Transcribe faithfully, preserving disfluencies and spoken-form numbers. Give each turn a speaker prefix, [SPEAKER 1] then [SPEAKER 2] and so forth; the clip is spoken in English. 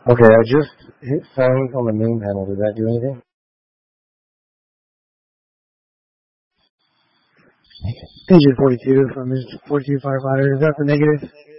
[SPEAKER 1] Okay, I just hit phone on the main panel. Did that do anything?
[SPEAKER 2] Engine forty-two from forty-two firefighter. Is that the negative?